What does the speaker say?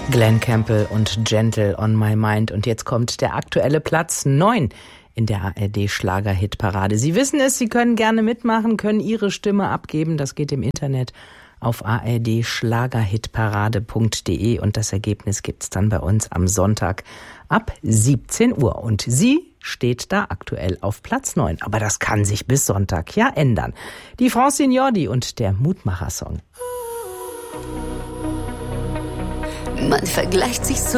Glenn Campbell und Gentle on My Mind. Und jetzt kommt der aktuelle Platz 9 in der ARD-Schlager-Hitparade. Sie wissen es, Sie können gerne mitmachen, können Ihre Stimme abgeben. Das geht im Internet auf ardschlagerhitparade.de und das Ergebnis gibt's dann bei uns am Sonntag ab 17 Uhr. Und sie steht da aktuell auf Platz 9. Aber das kann sich bis Sonntag ja ändern. Die Francine Jordi und der Mutmacher-Song. Man vergleicht sich so